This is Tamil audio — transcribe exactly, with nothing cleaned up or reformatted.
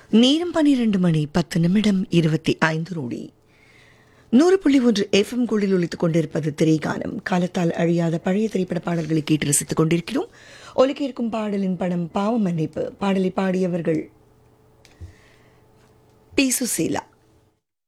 நேரம் பனிரெண்டு மணி பத்து நிமிடம் இருபத்தி ஐந்து நொடி. நூறு புள்ளி ஒன்று எஃப்எம் குழில் ஒலித்துக் கொண்டிருப்பது திரைகானம். காலத்தால் அழியாத பழைய திரைப்பட பாடல்களை கேட்டு ரசித்துக் கொண்டிருக்கிறோம். ஒலிக்க இருக்கும் பாடலின் படம் பாவ மன்னிப்பு. பாடலை பாடியவர்கள் பி சுசீலா.